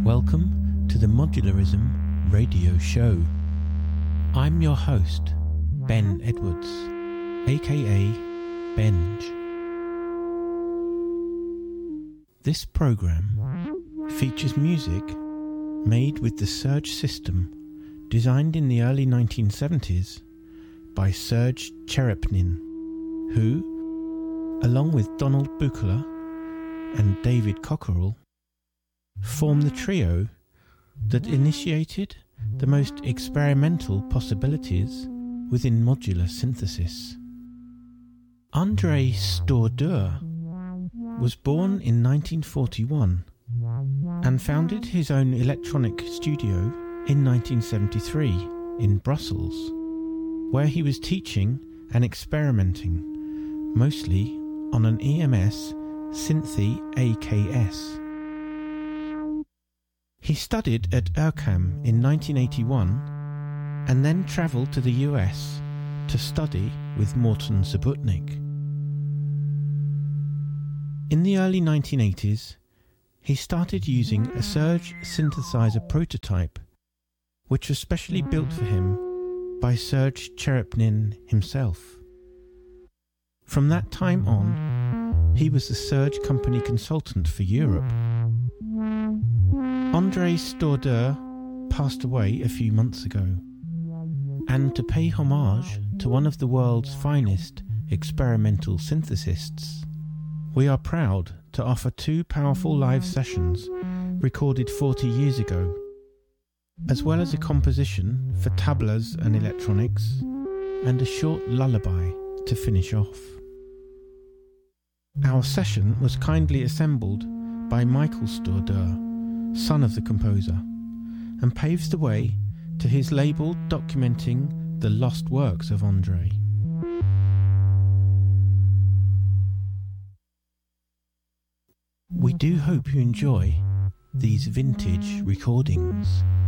Welcome to the Modularism Radio Show. I'm your host, Ben Edwards, aka Benj. This program features music made with the Serge system designed in the early 1970s by Serge Cherepnin, who, along with Donald Buchla and David Cockerell, form the trio that initiated the most experimental possibilities within modular synthesis. André Stordeur was born in 1941 and founded his own electronic studio in 1973 in Brussels, where he was teaching and experimenting mostly on an EMS Synthi AKS. He studied at Erkam in 1981 and then travelled to the US to study with Morton Subotnick. In the early 1980s, he started using a Serge synthesizer prototype, which was specially built for him by Serge Cherepnin himself. From that time on, he was the Serge company consultant for Europe. André Stordeur passed away a few months ago, and to pay homage to one of the world's finest experimental synthesists, we are proud to offer two powerful live sessions recorded 40 years ago, as well as a composition for tablas and electronics, and a short lullaby to finish off. Our session was kindly assembled by Michael Stordeur, son of the composer, and paves the way to his label documenting the lost works of André. We do hope you enjoy these vintage recordings.